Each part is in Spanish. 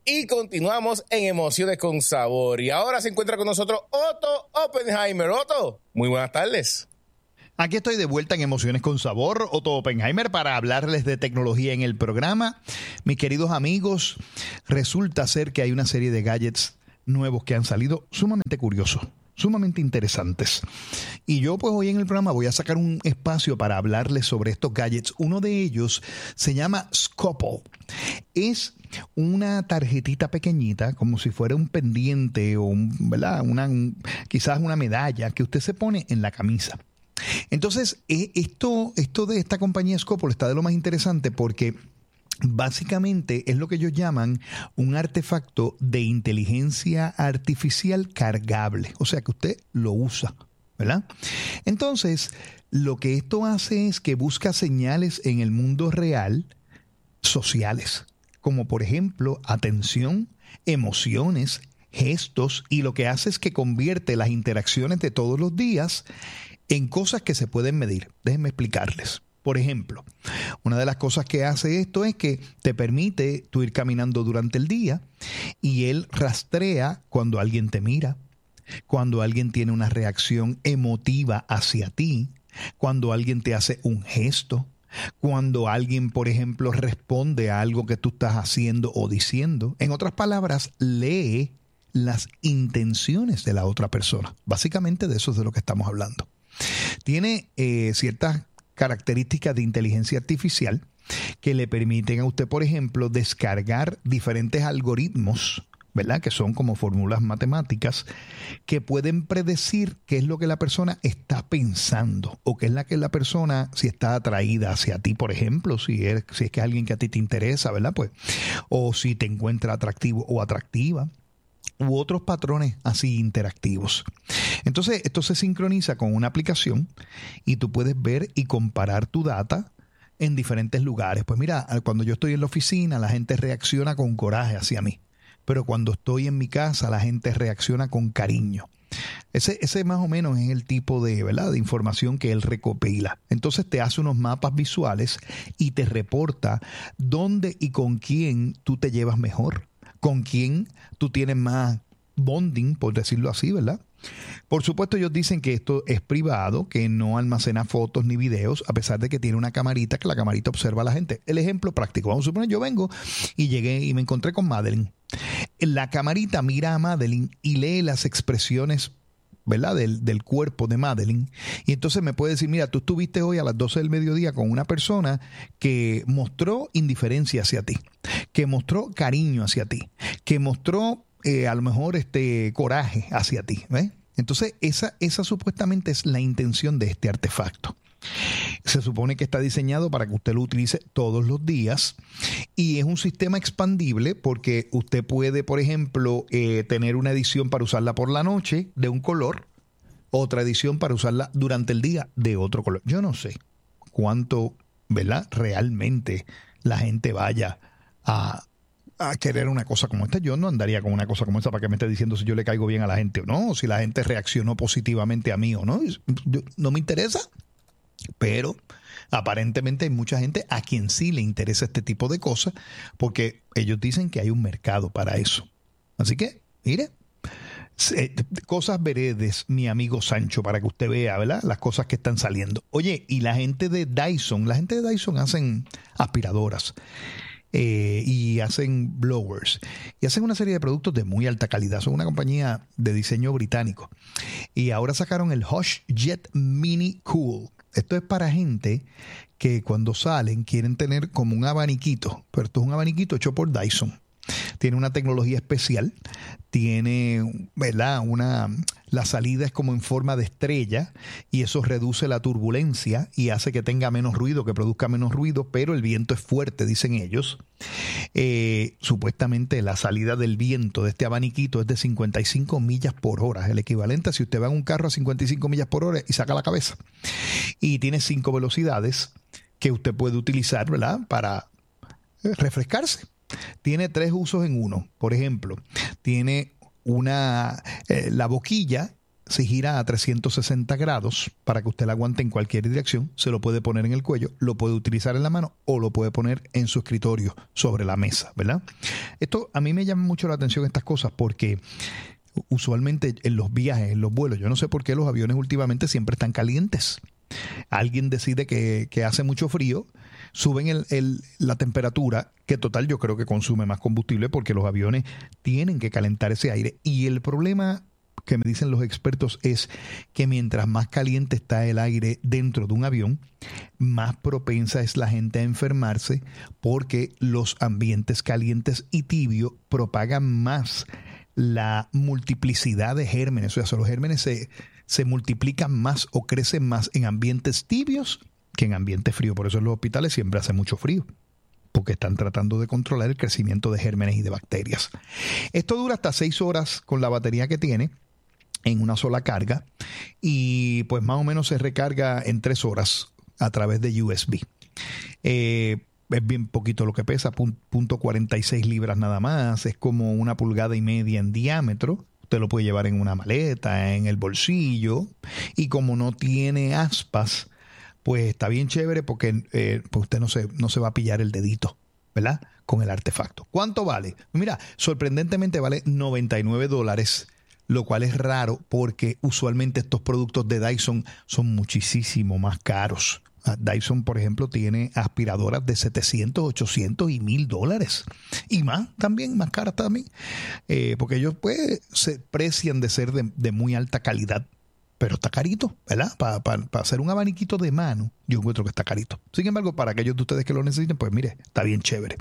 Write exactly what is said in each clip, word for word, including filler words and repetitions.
Y continuamos en Emociones con Sabor. Y ahora se encuentra con nosotros Otto Oppenheimer. Otto, muy buenas tardes. Aquí estoy de vuelta en Emociones con Sabor, Otto Oppenheimer, para hablarles de tecnología en el programa. Mis queridos amigos, resulta ser que hay una serie de gadgets nuevos que han salido sumamente curiosos, sumamente interesantes. Y yo pues hoy en el programa voy a sacar un espacio para hablarles sobre estos gadgets. Uno de ellos se llama Scopel. Es una tarjetita pequeñita, como si fuera un pendiente o un, ¿verdad? Una, un, quizás una medalla que usted se pone en la camisa. Entonces, eh, esto, esto de esta compañía Scopel está de lo más interesante porque básicamente es lo que ellos llaman un artefacto de inteligencia artificial cargable. O sea que usted lo usa, ¿verdad? Entonces, lo que esto hace es que busca señales en el mundo real sociales, como por ejemplo atención, emociones, gestos, y lo que hace es que convierte las interacciones de todos los días en cosas que se pueden medir. Déjenme explicarles. Por ejemplo, una de las cosas que hace esto es que te permite tú ir caminando durante el día y él rastrea cuando alguien te mira, cuando alguien tiene una reacción emotiva hacia ti, cuando alguien te hace un gesto, cuando alguien, por ejemplo, responde a algo que tú estás haciendo o diciendo. En otras palabras, lee las intenciones de la otra persona. Básicamente de eso es de lo que estamos hablando. Tiene eh, ciertas características de inteligencia artificial que le permiten a usted, por ejemplo, descargar diferentes algoritmos, ¿verdad? Que son como fórmulas matemáticas que pueden predecir qué es lo que la persona está pensando o qué es la que la persona, si está atraída hacia ti, por ejemplo, si es, si es que es alguien que a ti te interesa, ¿verdad? Pues, o si te encuentra atractivo o atractiva, u otros patrones así interactivos. Entonces, esto se sincroniza con una aplicación y tú puedes ver y comparar tu data en diferentes lugares. Pues mira, cuando yo estoy en la oficina, la gente reacciona con coraje hacia mí. Pero cuando estoy en mi casa, la gente reacciona con cariño. Ese, ese más o menos es el tipo de, ¿verdad?, de información que él recopila. Entonces te hace unos mapas visuales y te reporta dónde y con quién tú te llevas mejor, con quién tú tienes más bonding, por decirlo así, ¿verdad? Por supuesto, ellos dicen que esto es privado, que no almacena fotos ni videos, a pesar de que tiene una camarita, que la camarita observa a la gente. El ejemplo práctico, vamos a suponer, yo vengo y llegué y me encontré con Madeline. La camarita mira a Madeline y lee las expresiones, ¿verdad?, del, del cuerpo de Madeline. Y entonces me puede decir, mira, tú estuviste hoy a las doce del mediodía con una persona que mostró indiferencia hacia ti, que mostró cariño hacia ti, que mostró eh, a lo mejor este coraje hacia ti, ¿ves? Entonces esa, esa supuestamente es la intención de este artefacto. Se supone que está diseñado para que usted lo utilice todos los días y es un sistema expandible porque usted puede, por ejemplo, eh, tener una edición para usarla por la noche de un color, otra edición para usarla durante el día de otro color. Yo no sé cuánto, ¿verdad?, realmente la gente vaya a, a querer una cosa como esta. Yo no andaría con una cosa como esta para que me esté diciendo si yo le caigo bien a la gente o no, o si la gente reaccionó positivamente a mí o no. Yo, no me interesa. Pero aparentemente hay mucha gente a quien sí le interesa este tipo de cosas porque ellos dicen que hay un mercado para eso. Así que, mire, cosas veredes, mi amigo Sancho, para que usted vea, ¿verdad?, las cosas que están saliendo. Oye, y la gente de Dyson, la gente de Dyson hacen aspiradoras eh, y hacen blowers y hacen una serie de productos de muy alta calidad. Son una compañía de diseño británico y ahora sacaron el Hush Jet Mini Cool. Esto es para gente que cuando salen quieren tener como un abaniquito, pero esto es un abaniquito hecho por Dyson. Tiene una tecnología especial, tiene, ¿verdad?, una, la salida es como en forma de estrella y eso reduce la turbulencia y hace que tenga menos ruido, que produzca menos ruido, pero el viento es fuerte, dicen ellos. Eh, supuestamente la salida del viento de este abaniquito es de cincuenta y cinco millas por hora, el equivalente a si usted va en un carro a cincuenta y cinco millas por hora y saca la cabeza. Y tiene cinco velocidades que usted puede utilizar, ¿verdad?, para refrescarse. Tiene tres usos en uno. Por ejemplo, tiene una eh, la boquilla se gira a trescientos sesenta grados para que usted la aguante en cualquier dirección. Se lo puede poner en el cuello, lo puede utilizar en la mano o lo puede poner en su escritorio sobre la mesa, ¿verdad? Esto a mí me llama mucho la atención, estas cosas, porque usualmente en los viajes, en los vuelos, yo no sé por qué los aviones últimamente siempre están calientes. Alguien decide que, que hace mucho frío, suben el, el, la temperatura, que total yo creo que consume más combustible porque los aviones tienen que calentar ese aire. Y el problema que me dicen los expertos es que mientras más caliente está el aire dentro de un avión, más propensa es la gente a enfermarse, porque los ambientes calientes y tibios propagan más la multiplicidad de gérmenes. O sea, los gérmenes se, se multiplican más o crecen más en ambientes tibios que en ambientes fríos. Por eso en los hospitales siempre hace mucho frío, porque están tratando de controlar el crecimiento de gérmenes y de bacterias. Esto dura hasta seis horas con la batería que tiene en una sola carga, y pues más o menos se recarga en tres horas a través de U S B. Eh, es bien poquito lo que pesa, punto cuarenta y seis libras nada más, es como una pulgada y media en diámetro. Usted lo puede llevar en una maleta, en el bolsillo, y como no tiene aspas, pues está bien chévere porque eh, pues usted no se, no se va a pillar el dedito, ¿verdad? Con el artefacto. ¿Cuánto vale? Mira, sorprendentemente vale noventa y nueve dólares, lo cual es raro porque usualmente estos productos de Dyson son muchísimo más caros. Dyson, por ejemplo, tiene aspiradoras de setecientos, ochocientos y mil dólares. Y más también, más caras también. Eh, porque ellos pues se precian de ser de, de muy alta calidad. Pero está carito, ¿verdad? Para pa, pa hacer un abaniquito de mano, yo encuentro que está carito. Sin embargo, para aquellos de ustedes que lo necesiten, pues mire, está bien chévere.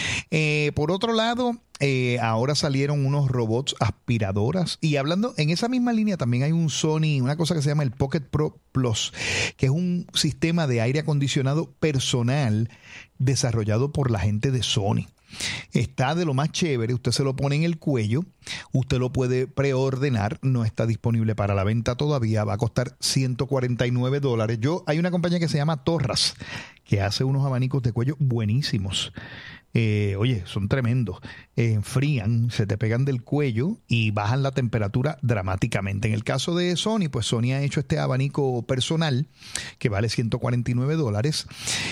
Eh, por otro lado, eh, ahora salieron unos robots aspiradoras. Y hablando en esa misma línea, también hay un Sony, una cosa que se llama el Pocket Pro Plus, que es un sistema de aire acondicionado personal desarrollado por la gente de Sony. Está de lo más chévere, usted se lo pone en el cuello, usted lo puede preordenar, no está disponible para la venta todavía, va a costar ciento cuarenta y nueve dólares. Yo, hay una compañía que se llama Torras, que hace unos abanicos de cuello buenísimos. Eh, oye, son tremendos. Eh, enfrían, se te pegan del cuello y bajan la temperatura dramáticamente. En el caso de Sony, pues Sony ha hecho este abanico personal que vale ciento cuarenta y nueve dólares.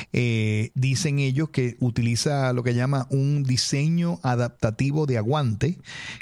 Eh, dicen ellos que utiliza lo que llama un diseño adaptativo de aguante,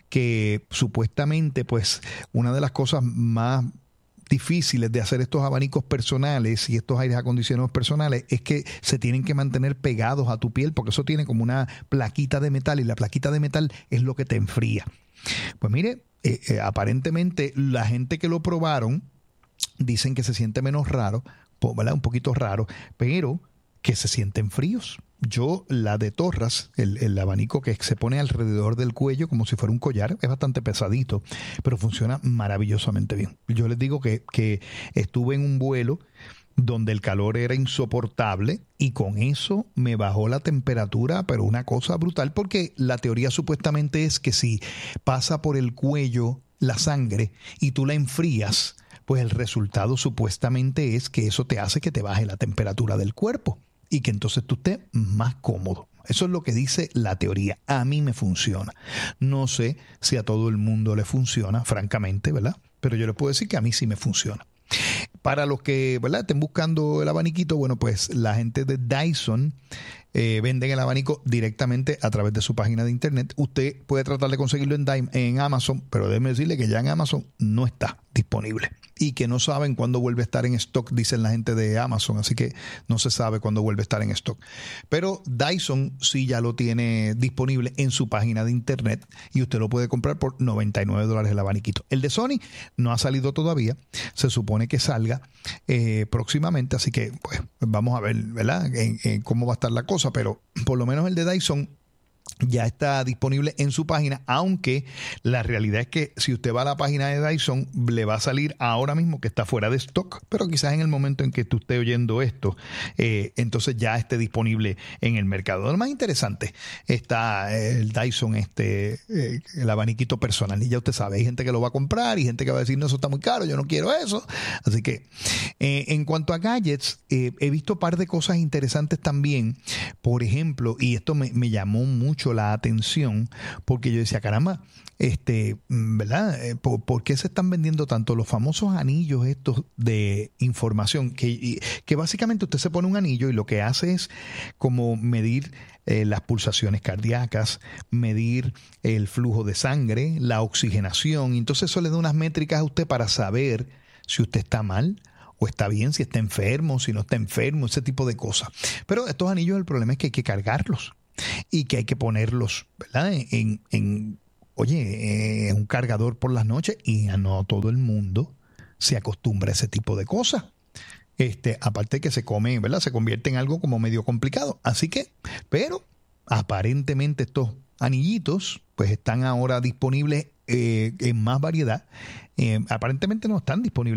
que supuestamente, pues, una de las cosas más difíciles de hacer estos abanicos personales y estos aires acondicionados personales es que se tienen que mantener pegados a tu piel, porque eso tiene como una plaquita de metal, y la plaquita de metal es lo que te enfría. Pues mire, eh, eh, aparentemente la gente que lo probaron dicen que se siente menos raro, ¿verdad? Un poquito raro, pero que se sienten fríos. Yo, la de Torras, el, el abanico que se pone alrededor del cuello como si fuera un collar, es bastante pesadito, pero funciona maravillosamente bien. Yo les digo que, que estuve en un vuelo donde el calor era insoportable y con eso me bajó la temperatura, pero una cosa brutal, porque la teoría supuestamente es que si pasa por el cuello la sangre y tú la enfrías, pues el resultado supuestamente es que eso te hace que te baje la temperatura del cuerpo y que entonces tú estés más cómodo. Eso es lo que dice la teoría. A mí me funciona. No sé si a todo el mundo le funciona, francamente, ¿verdad? Pero yo les puedo decir que a mí sí me funciona. Para los que, ¿verdad?, estén buscando el abaniquito, bueno, pues la gente de Dyson eh, venden el abanico directamente a través de su página de internet. Usted puede tratar de conseguirlo en, Dime, en Amazon, pero déjeme decirle que ya en Amazon no está disponible y que no saben cuándo vuelve a estar en stock, dicen la gente de Amazon, así que no se sabe cuándo vuelve a estar en stock. Pero Dyson sí ya lo tiene disponible en su página de internet y usted lo puede comprar por noventa y nueve dólares el abaniquito. El de Sony no ha salido todavía, se supone que salga eh, próximamente, así que pues vamos a ver, ¿verdad?, en, en cómo va a estar la cosa, pero por lo menos el de Dyson ya está disponible en su página, aunque la realidad es que si usted va a la página de Dyson, le va a salir ahora mismo que está fuera de stock, pero quizás en el momento en que tú estés oyendo esto, eh, entonces ya esté disponible en el mercado. Lo más interesante está el Dyson, este, eh, el abaniquito personal, y ya usted sabe, hay gente que lo va a comprar y gente que va a decir, no, eso está muy caro, yo no quiero eso. Así que eh, en cuanto a gadgets, eh, he visto un par de cosas interesantes también. Por ejemplo, y esto me, me llamó mucho mucho la atención porque yo decía, caramba, este, ¿verdad? ¿Por, ¿Por qué se están vendiendo tanto los famosos anillos estos de información? Que, que básicamente usted se pone un anillo y lo que hace es como medir eh, las pulsaciones cardíacas, medir el flujo de sangre, la oxigenación. Y entonces eso le da unas métricas a usted para saber si usted está mal o está bien, si está enfermo, si no está enfermo, ese tipo de cosas. Pero estos anillos, el problema es que hay que cargarlos y que hay que ponerlos, ¿verdad? En, en oye, eh, un cargador por las noches, y a no todo el mundo se acostumbra a ese tipo de cosas. Este, aparte que se come, ¿verdad? Se convierte en algo como medio complicado. Así que, pero aparentemente estos anillitos pues están ahora disponibles eh, en más variedad. Eh, aparentemente no están disponibles